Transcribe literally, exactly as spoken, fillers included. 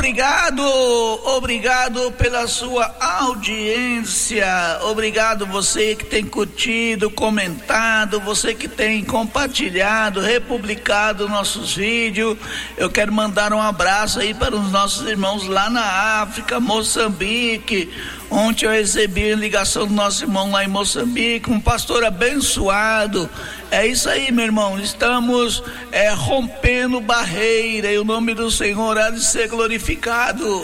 Obrigado, obrigado pela sua audiência, obrigado você que tem curtido, comentado, você que tem compartilhado, republicado nossos vídeos. Eu quero mandar um abraço aí para os nossos irmãos lá na África, Moçambique. Ontem eu recebi a ligação do nosso irmão lá em Moçambique, um pastor abençoado. É isso aí, meu irmão, estamos é, rompendo barreira e o nome do Senhor há de ser glorificado.